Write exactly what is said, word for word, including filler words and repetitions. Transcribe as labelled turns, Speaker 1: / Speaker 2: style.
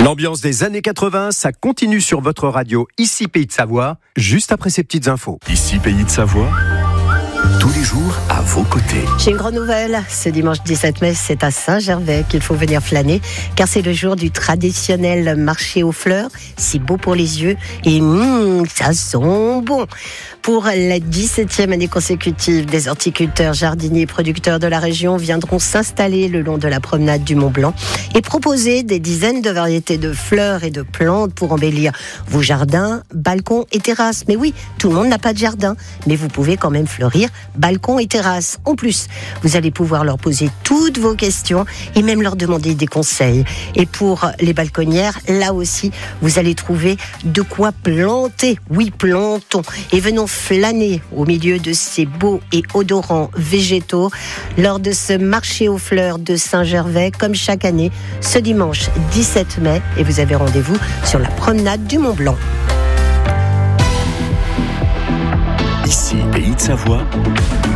Speaker 1: L'ambiance des années quatre-vingts, ça continue sur votre radio, ici Pays de Savoie, juste après ces petites infos.
Speaker 2: Ici Pays de Savoie, tous les jours à vos côtés.
Speaker 3: J'ai une grande nouvelle, ce dimanche dix-sept mai, c'est à Saint-Gervais qu'il faut venir flâner, car c'est le jour du traditionnel marché aux fleurs, si beau pour les yeux, et mmh, ça sent bon. Pour la dix-septième année consécutive, des horticulteurs, jardiniers et producteurs de la région viendront s'installer le long de la promenade du Mont-Blanc et proposer des dizaines de variétés de fleurs et de plantes pour embellir vos jardins, balcons et terrasses. Mais oui, tout le monde n'a pas de jardin, mais vous pouvez quand même fleurir balcons et terrasses. En plus, vous allez pouvoir leur poser toutes vos questions et même leur demander des conseils. Et pour les balconnières, là aussi, vous allez trouver de quoi planter. Oui, plantons. Et venons flâner au milieu de ces beaux et odorants végétaux lors de ce marché aux fleurs de Saint-Gervais, comme chaque année, ce dimanche dix-sept mai. Et vous avez rendez-vous sur la promenade du Mont-Blanc.
Speaker 2: Ici Pays de Savoie,